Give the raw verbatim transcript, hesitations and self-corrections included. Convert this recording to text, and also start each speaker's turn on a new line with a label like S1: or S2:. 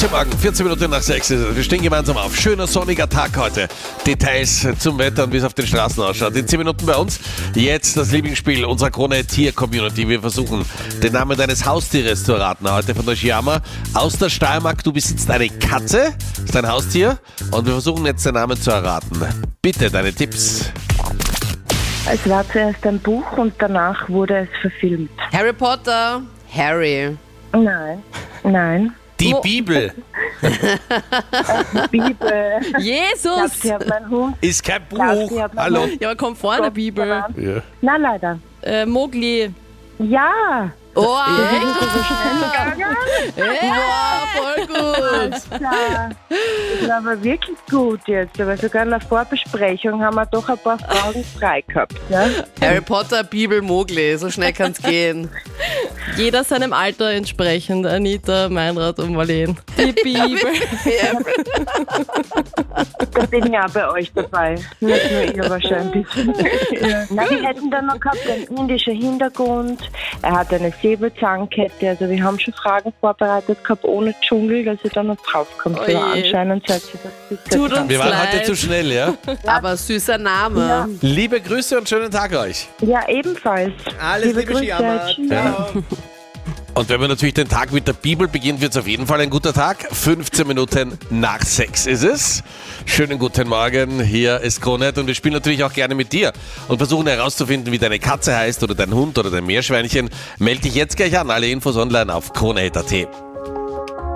S1: Guten Morgen, vierzehn Minuten nach sechs ist es. Wir stehen gemeinsam auf. Schöner sonniger Tag heute. Details zum Wetter und wie es auf den Straßen ausschaut. In zehn Minuten bei uns. Jetzt das Lieblingsspiel unserer Krone-Tier-Community. Wir versuchen, den Namen deines Haustieres zu erraten. Heute von der Schiama aus der Steiermark. Du besitzt eine Katze, ist dein Haustier. Und wir versuchen jetzt den Namen zu erraten. Bitte deine Tipps.
S2: Es war zuerst ein Buch und danach wurde es verfilmt.
S3: Harry Potter, Harry.
S2: Nein, nein.
S1: Die
S3: Wo-
S1: Bibel
S2: Bibel. Ich
S3: Jesus!
S2: glaube, sie hat meinen Hund.
S1: ist kein
S2: glaub,
S1: Buch.
S2: sie hat meinen
S1: Hallo.
S2: Hund
S3: Ja, aber kommt vor der Bibel.
S2: genannt.
S1: Ja.
S2: Nein, leider.
S3: Äh, Mowgli.
S2: Ja.
S3: Oh,
S2: Ja,
S3: wow, voll gut.
S2: klar. Das war aber wirklich gut jetzt. Aber sogar in der Vorbesprechung haben wir doch ein paar Fragen frei gehabt. Ja?
S3: Harry Potter, Bibel, Mowgli. So schnell kann's gehen.
S4: Jeder seinem Alter entsprechend. Anita, Meinrad und Marleen. Die Bibel.
S2: Da bin ich auch bei euch dabei. Nicht nur ihr wahrscheinlich. Ja. Na, die hätten dann noch gehabt, einen indischen Hintergrund. Er hat eine Säbelzahnkette. Also wir haben schon Fragen vorbereitet gehabt, ohne Dschungel, dass ihr dann noch draufkommt.
S4: Oh
S2: Aber
S4: je.
S2: anscheinend seid ihr das
S4: Tut uns
S1: Wir waren
S4: leid.
S1: heute zu schnell, ja?
S3: Aber süßer Name.
S2: Ja.
S1: Liebe Grüße und schönen Tag euch.
S2: Ja, ebenfalls.
S5: Alles liebe,
S2: Grüße.
S5: Schiama.
S2: Tschüss.
S5: Ciao.
S1: Und wenn man natürlich den Tag mit der Bibel beginnt, wird es auf jeden Fall ein guter Tag. fünfzehn Minuten nach sechs ist es. Schönen guten Morgen, hier ist Kronet und wir spielen natürlich auch gerne mit dir und versuchen herauszufinden, wie deine Katze heißt oder dein Hund oder dein Meerschweinchen. Meld dich jetzt gleich an, alle Infos online auf kronet punkt at.